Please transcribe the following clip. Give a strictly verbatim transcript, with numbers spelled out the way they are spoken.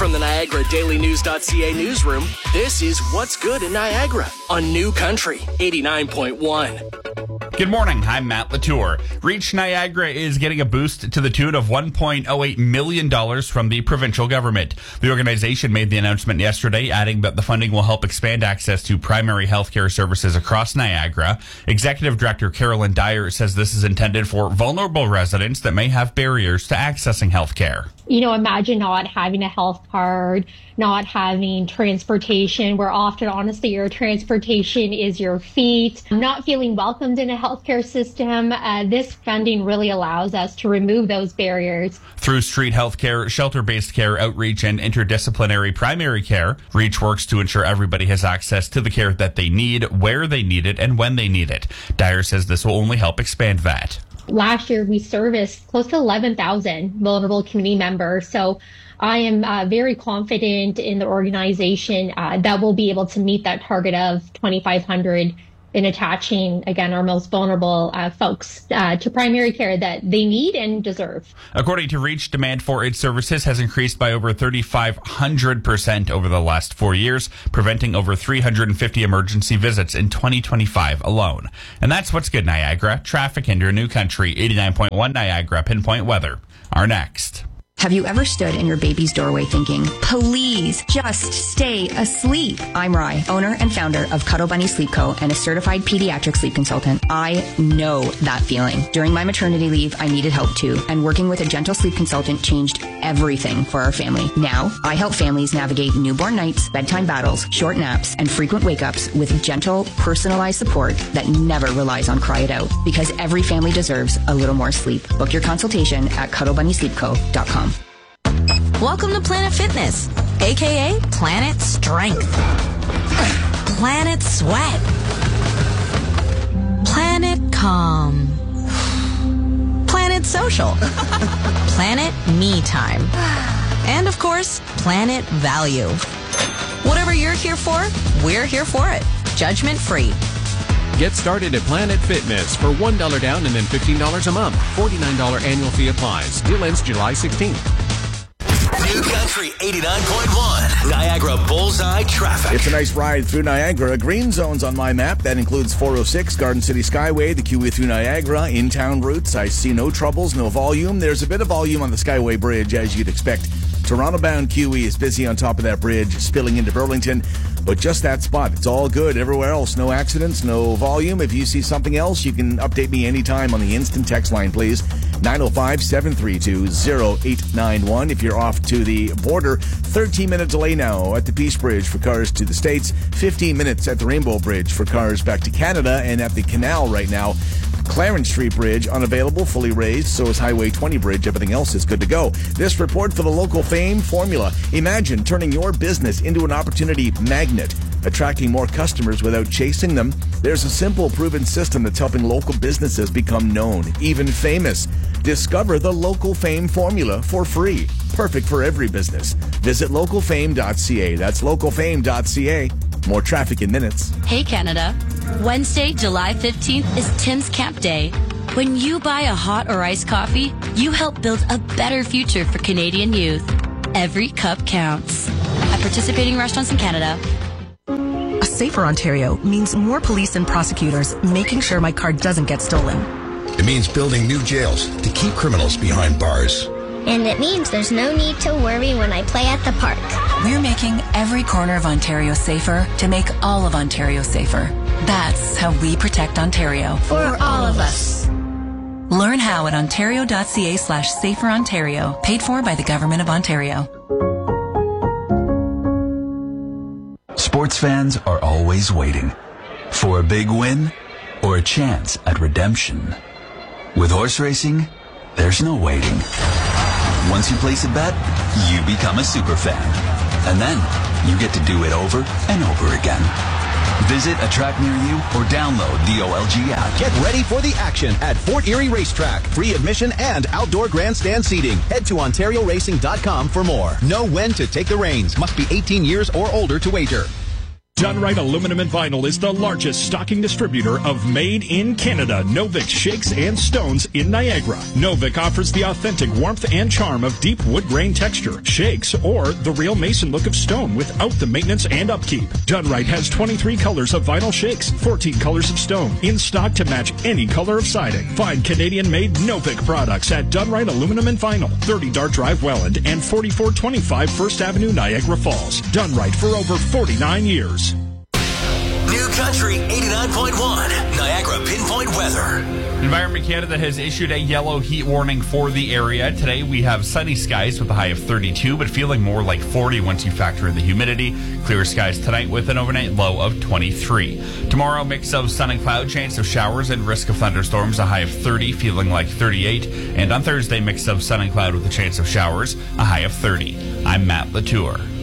From the Niagara Daily News dot C A newsroom, this is What's Good in Niagara on New Country eighty-nine point one. Good morning. I'm Matt Latour. Reach Niagara is getting a boost to the tune of one point oh eight million dollars from the provincial government. The organization made the announcement yesterday, adding that the funding will help expand access to primary health care services across Niagara. Executive Director Carolyn Dyer says this is intended for vulnerable residents that may have barriers to accessing health care. You know, imagine not having a health card, not having transportation, where often, honestly, your transportation is your feet, not feeling welcomed in a healthcare system. Uh, this funding really allows us to remove those barriers. Through street healthcare, shelter-based care, outreach, and interdisciplinary primary care, REACH works to ensure everybody has access to the care that they need, where they need it, and when they need it. Dyer says this will only help expand that. Last year, we serviced close to eleven thousand vulnerable community members. So I am uh, very confident in the organization uh, that we'll be able to meet that target of twenty-five hundred in attaching, again, our most vulnerable uh, folks uh, to primary care that they need and deserve. According to REACH, demand for its services has increased by over thirty-five hundred percent over the last four years, preventing over three hundred fifty emergency visits in twenty twenty-five alone. And that's What's Good Niagara. Traffic in your New Country eighty-nine point one Niagara Pinpoint Weather are next. Have you ever stood in your baby's doorway thinking, please just stay asleep? I'm Rye, owner and founder of Cuddle Bunny Sleep Co. and a certified pediatric sleep consultant. I know that feeling. During my maternity leave, I needed help too, and working with a gentle sleep consultant changed everything for our family. Now, I help families navigate newborn nights, bedtime battles, short naps, and frequent wake-ups with gentle, personalized support that never relies on cry it out, because every family deserves a little more sleep. Book your consultation at cuddle bunny sleep co dot com. Welcome to Planet Fitness, aka Planet Strength, Planet Sweat, Planet Calm, Planet Social, Planet Me Time, and of course, Planet Value. Whatever you're here for, we're here for it. Judgment free. Get started at Planet Fitness for one dollar down and then fifteen dollars a month. forty-nine dollars annual fee applies. Deal ends July sixteenth. New Country eighty-nine point one, Niagara Bullseye Traffic. It's a nice ride through Niagara. Green zones on my map. That includes four oh six, Garden City Skyway, the Q E through Niagara, in-town routes. I see no troubles, no volume. There's a bit of volume on the Skyway Bridge, as you'd expect. Toronto-bound Q E is busy on top of that bridge, spilling into Burlington. But just that spot. It's all good. Everywhere else, no accidents, no volume. If you see something else, you can update me anytime on the instant text line, please. nine oh five, seven three two, oh eight nine one. If you're off to the border, thirteen-minute delay now at the Peace Bridge for cars to the States. fifteen minutes at the Rainbow Bridge for cars back to Canada. And at the canal right now, Clarence Street Bridge, unavailable, fully raised. So is Highway twenty Bridge. Everything else is good to go. This report for the local fame formula. Imagine turning your business into an opportunity magnet, attracting more customers without chasing them. There's a simple, proven system that's helping local businesses become known, even famous. Discover the Local Fame formula for free. Perfect for every business. Visit local fame dot c a. That's local fame dot c a. More traffic in minutes. Hey, Canada. Wednesday, July fifteenth is Tim's Camp Day. When you buy a hot or iced coffee, you help build a better future for Canadian youth. Every cup counts. At participating restaurants in Canada. A safer Ontario means more police and prosecutors making sure my car doesn't get stolen. It means building new jails to keep criminals behind bars. And it means there's no need to worry when I play at the park. We're making every corner of Ontario safer to make all of Ontario safer. That's how we protect Ontario. For all of us. Learn how at ontario.ca slash safer Ontario. Paid for by the Government of Ontario. Sports fans are always waiting for a big win or a chance at redemption. With horse racing, there's no waiting. Once you place a bet, you become a super fan. And then you get to do it over and over again. Visit a track near you or download the O L G app. Get ready for the action at Fort Erie Racetrack. Free admission and outdoor grandstand seating. Head to ontario racing dot com for more. Know when to take the reins. Must be eighteen years or older to wager. Done Right Aluminum and Vinyl is the largest stocking distributor of made-in-Canada Novik shakes and stones in Niagara. Novik offers the authentic warmth and charm of deep wood grain texture, shakes, or the real mason look of stone without the maintenance and upkeep. Done Right has twenty-three colors of vinyl shakes, fourteen colors of stone, in stock to match any color of siding. Find Canadian-made Novik products at Done Right Aluminum and Vinyl, thirty Dart Drive, Welland, and forty-four twenty-five First Avenue, Niagara Falls. Done Right for over forty-nine years. New Country eighty-nine point one, Niagara Pinpoint Weather. Environment Canada has issued a yellow heat warning for the area. Today we have sunny skies with a high of thirty-two, but feeling more like forty once you factor in the humidity. Clear skies tonight with an overnight low of twenty-three. Tomorrow, mix of sun and cloud, chance of showers and risk of thunderstorms, a high of thirty, feeling like thirty-eight. And on Thursday, mix of sun and cloud with a chance of showers, a high of thirty. I'm Matt Latour.